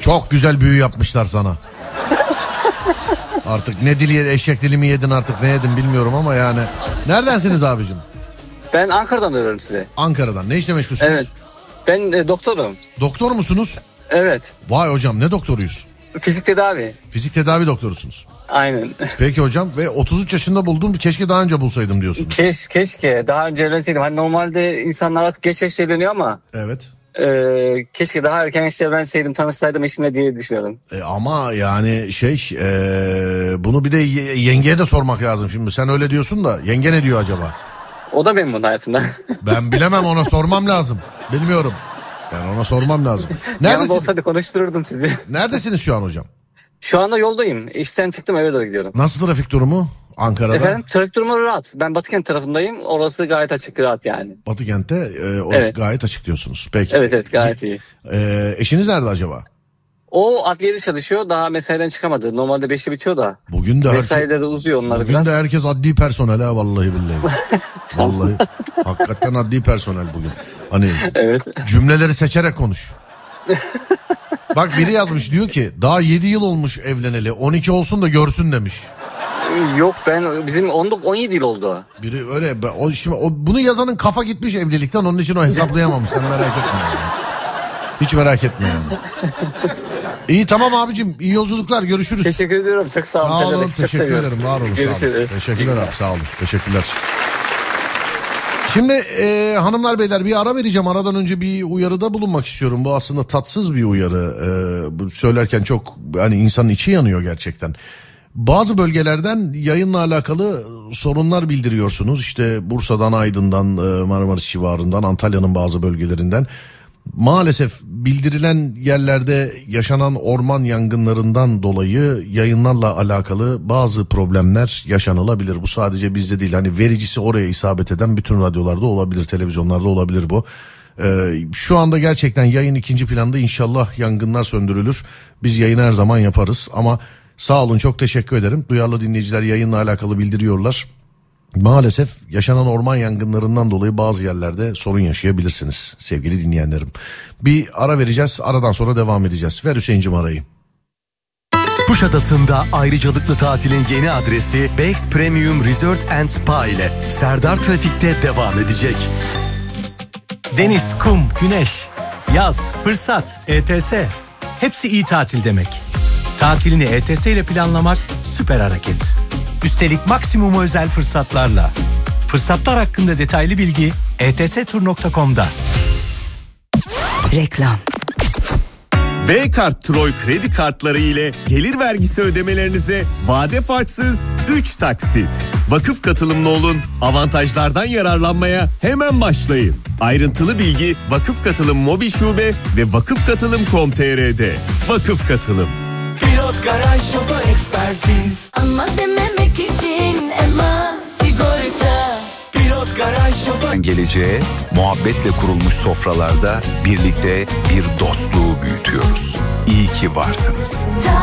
Çok güzel büyü yapmışlar sana. Artık ne dili, eşek dili mi yedin artık, ne yedin bilmiyorum ama yani. Neredensiniz abicim? Ben Ankara'dan arıyorum size. Ankara'dan. Ne işle meşgulsünüz? Evet. Ben doktorum. Doktor musunuz? Evet. Vay hocam, ne doktoruyuz? Fizik tedavi. Fizik tedavi doktorusunuz. Aynen. Peki hocam, ve 33 yaşında buldum, keşke daha önce bulsaydım diyorsunuz. Keşke daha önce evlenseydim. Hani normalde insanlar artık geç yaşta evleniyor ama. Evet. Keşke daha erken yaşta evlenseydim, tanışsaydım eşimle diye düşünüyorum. Ama yani bunu bir de yengeye de sormak lazım şimdi. Sen öyle diyorsun da yenge ne diyor acaba? O da memnun hayatından. Ben bilemem, ona sormam lazım. Bilmiyorum. Yani ona sormam lazım. Yanımda olsaydı konuştururdum sizi. Neredesiniz şu an hocam? Şu anda yoldayım. İşten çıktım, eve doğru gidiyorum. Nasıl trafik durumu Ankara'da? Efendim, trafik durumu rahat. Ben Batıkent tarafındayım. Orası gayet açık, rahat yani. Batıkent'te evet. Gayet açık diyorsunuz. Peki. Evet gayet iyi. Eşiniz nerede acaba? O adliyede çalışıyor. Daha mesaiden çıkamadı. Normalde 5'te bitiyor da. Bugün de mesaileri uzuyor onları bugün biraz. Bugün de herkes adli personel ha, vallahi billahi. Vallahi hakikaten adli personel bugün. Hani evet. Cümleleri seçerek konuş. Bak biri yazmış, diyor ki daha 7 yıl olmuş evleneli, 12 olsun da görsün demiş. Yok, bizim 17 yıl oldu. Biri öyle, bunu yazanın kafa gitmiş evlilikten, onun için o hesaplayamamış, sen merak etme yani. Hiç merak etme yani. İyi, tamam abicim, iyi yolculuklar, görüşürüz. Teşekkür ediyorum, çok sağ olun. Sağ olun, teşekkür ederim, var olun. Görüşürüz. Teşekkürler abi, sağ olun, teşekkürler. Şimdi hanımlar beyler, bir ara vereceğim. Aradan önce bir uyarıda bulunmak istiyorum. Bu aslında tatsız bir uyarı. Bu söylerken çok hani insanın içi yanıyor gerçekten. Bazı bölgelerden yayınla alakalı sorunlar bildiriyorsunuz. İşte Bursa'dan, Aydın'dan, Marmaris civarından, Antalya'nın bazı bölgelerinden. Maalesef bildirilen yerlerde yaşanan orman yangınlarından dolayı yayınlarla alakalı bazı problemler yaşanılabilir. Bu sadece bizde değil, hani vericisi oraya isabet eden bütün radyolarda olabilir, televizyonlarda olabilir bu. Şu anda gerçekten yayın ikinci planda, inşallah yangınlar söndürülür. Biz yayını her zaman yaparız ama sağ olun, çok teşekkür ederim. Duyarlı dinleyiciler yayınla alakalı bildiriyorlar. Maalesef yaşanan orman yangınlarından dolayı bazı yerlerde sorun yaşayabilirsiniz sevgili dinleyenlerim. Bir ara vereceğiz, aradan sonra devam edeceğiz. Ver Hüseyin'cim arayı. Kuşadası'nda ayrıcalıklı tatilin yeni adresi Bex Premium Resort and Spa ile Serdar Trafik'te devam edecek. Deniz, kum, güneş, yaz, fırsat, ETS. Hepsi iyi tatil demek. Tatilini ETS ile planlamak süper hareket. Üstelik maksimum özel fırsatlarla. Fırsatlar hakkında detaylı bilgi etstur.com'da. Reklam. V-Kart Troy kredi kartları ile gelir vergisi ödemelerinize vade farksız 3 taksit. Vakıf katılımlı olun, avantajlardan yararlanmaya hemen başlayın. Ayrıntılı bilgi Vakıf Katılım Mobil Şube ve vakıfkatılım.com.tr'de. Vakıf Katılım. Pilot Garaj Oto Ekspertiz. Ama dememek için Ema Sigorta. Pilot Garaj Oto. Geleceğe muhabbetle kurulmuş sofralarda birlikte bir dostluğu büyütüyoruz. İyi ki varsınız.